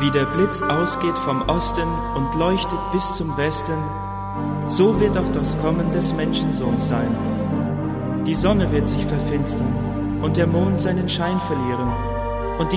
Wie der Blitz ausgeht vom Osten und leuchtet bis zum Westen, so wird auch das Kommen des Menschensohns sein. Die Sonne wird sich verfinstern und der Mond seinen Schein verlieren,